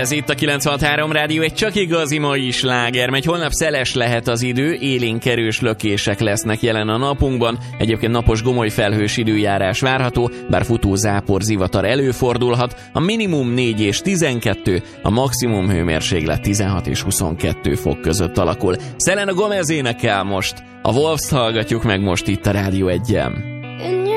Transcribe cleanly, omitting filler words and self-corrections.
Ez itt a 96.3 Rádió, egy csak igazi mai sláger, mert holnap szeles lehet az idő, élénk erős lökések lesznek jelen a napunkban, egyébként napos gomoly felhős időjárás várható, bár futó zápor zivatar előfordulhat, a minimum 4 és 12, a maximum hőmérséklet 16 és 22 fok között alakul. Selena Gomez énekel most, a Wolves hallgatjuk meg most itt a Rádió 1-en.